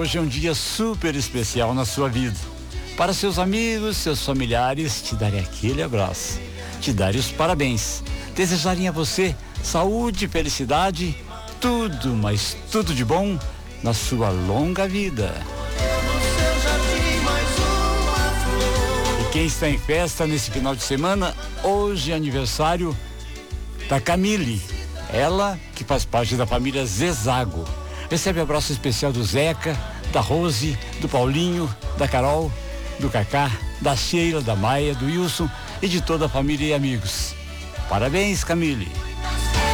hoje é um dia super especial na sua vida. Para seus amigos, seus familiares, te darem aquele abraço, te darem os parabéns, desejarem a você saúde, felicidade, tudo, mas tudo de bom na sua longa vida. E quem está em festa nesse final de semana, hoje é aniversário da Camille, ela que faz parte da família Zezago. Recebe abraço especial do Zeca, da Rose, do Paulinho, da Carol, do Cacá, da Sheila, da Maia, do Wilson e de toda a família e amigos. Parabéns, Camille.